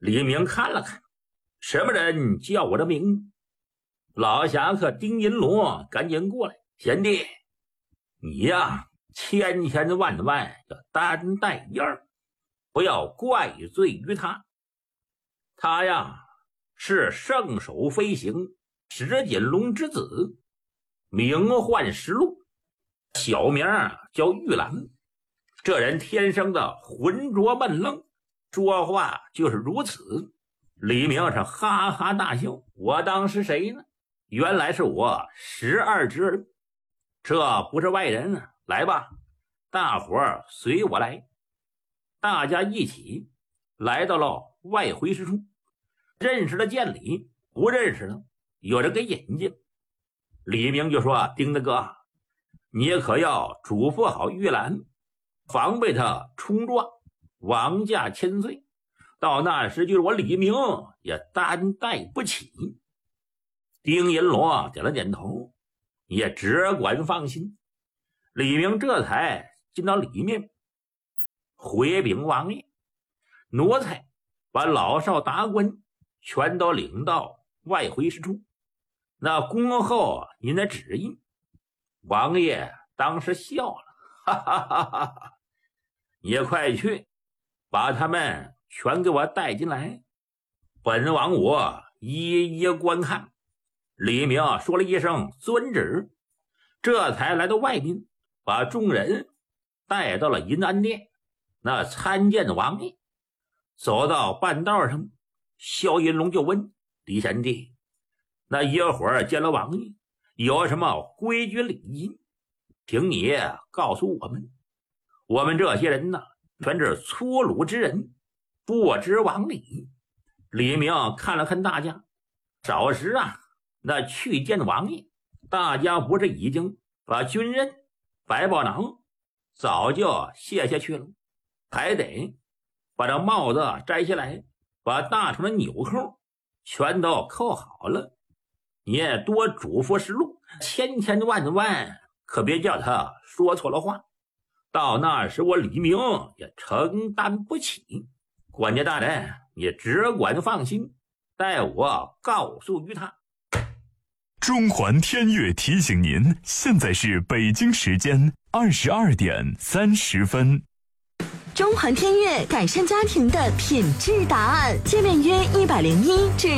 李明看了看，什么人叫我的名字？老侠客丁银罗赶紧过来，贤弟，你呀，千千万万要担待一二，不要怪罪于他。他呀，是圣手飞行石锦龙之子，名唤石路，小名叫玉兰。这人天生的浑浊闷愣，说话就是如此。李明是哈哈大笑，我当是谁呢？原来是我12之人，这不是外人啊！来吧，大伙儿随我来。大家一起来到了外回师处，认识的见礼，不认识的有人给引进。李明就说：丁大哥，你可要嘱咐好玉兰，防备他冲撞，王驾千岁，到那时就是我李明也担待不起。丁银罗点了点头，也只管放心。李明这才进到里面，回禀王爷，奴才把老少达官全都领到外回师处，那恭候您的旨意。王爷当时笑了，哈哈哈哈，你快去把他们全给我带进来，本王我一一观看。李明说了一声遵旨，这才来到外面，把众人带到了银安殿，那参见王爷。走到半道上，萧银龙就问李贤弟，那一会儿见了王爷有什么规矩礼仪，请你告诉我们。我们这些人呢，全是粗鲁之人，不知王理。李明看了看大家，少时那去见王爷，大家不是已经把军刃、百宝囊早就卸下去了，还得把这帽子摘下来，把大城的纽扣全都扣好了。你也多嘱咐石路，千千万万可别叫他说错了话，到那时我李明也承担不起。管家大人，你只管放心，待我告诉于他。 中环天悦提醒您，现在是北京时间22点30分。 中环天悦改善家庭的品质答案，界面约101至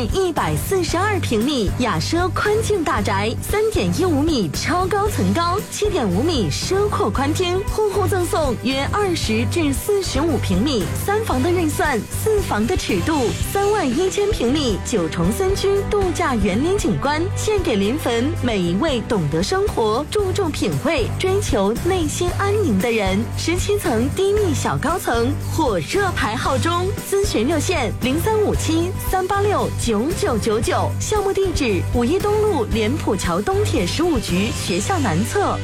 142平米雅奢宽境大宅，3.15米超高层高，7.5米奢阔宽厅，户户赠送约20至45平米3房的预算，4房的尺度，31000平米9重3居度假园林景观，献给临汾每一位懂得生活、注重品味、追求内心安宁的人。17层低密小高层火热排号中，咨询热线0357-386-9999，项目地址5一东路莲浦桥东铁15局学校南侧。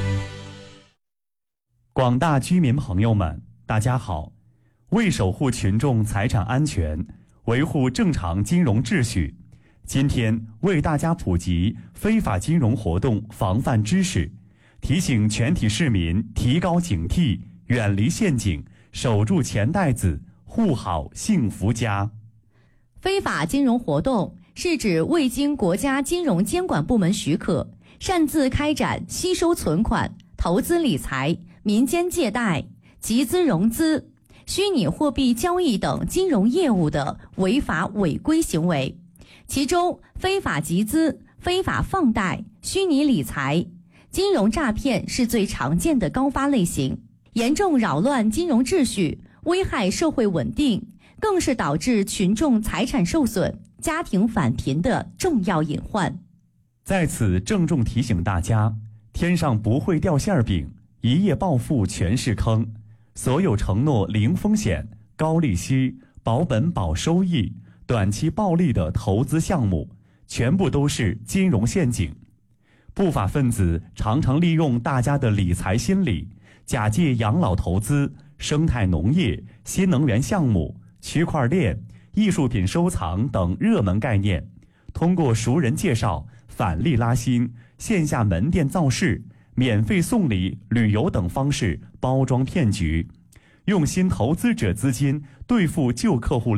广大居民朋友们，大家好！为守护群众财产安全，维护正常金融秩序，今天为大家普及非法金融活动防范知识，提醒全体市民提高警惕，远离陷阱，守住钱袋子，护好幸福家。 非法金融活动是指未经国家金融监管部门许可，擅自开展吸收存款、投资理财、民间借贷、集资融资、虚拟货币交易等金融业务的违法违规行为。其中，非法集资、非法放贷、虚拟理财、金融诈骗是最常见的高发类型，严重扰乱金融秩序，危害社会稳定，更是导致群众财产受损、家庭返贫的重要隐患。 在此郑重提醒大家，天上不会掉馅饼，一夜暴富全是坑。所有承诺零风险、高利息、保本保收益、短期暴利的投资项目，全部都是金融陷阱。不法分子常常利用大家的理财心理，假借养老投资、生态农业、新能源项目、区块链、艺术品收藏等热门概念，通过熟人介绍、返利拉新、线下门店造势、免费送礼、旅游等方式包装骗局，用新投资者资金兑付旧客户